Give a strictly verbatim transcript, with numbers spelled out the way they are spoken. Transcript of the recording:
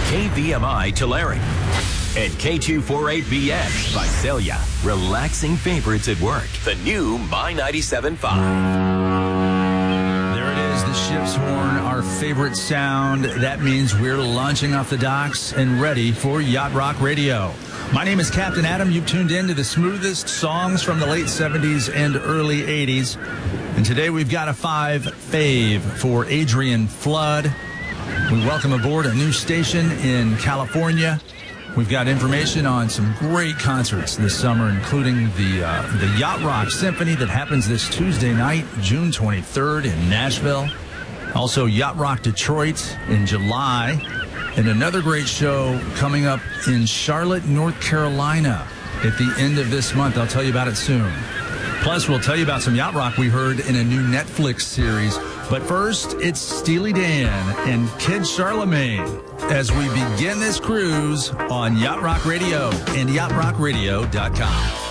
K V M I Tulare. And K two forty-eight V X Visalia. Relaxing favorites at work. The new My ninety-seven point five. There it is, the ship's horn, our favorite sound. That means we're launching off the docks and ready for Yacht Rock Radio. My name is Captain Adam. You've tuned in to the smoothest songs from the late seventies and early eighties. And today we've got a five fave for Adrian Flood. We welcome aboard a new station in California. We've got information on some great concerts this summer, including the uh, the Yacht Rock Symphony that happens this Tuesday night, June twenty-third in Nashville. Also, Yacht Rock Detroit in July. And another great show coming up in Charlotte, North Carolina at the end of this month. I'll tell you about it soon. Plus, we'll tell you about some Yacht Rock we heard in a new Netflix series. But first, it's Steely Dan and Kid Charlemagne as we begin this cruise on Yacht Rock Radio and yacht rock radio dot com.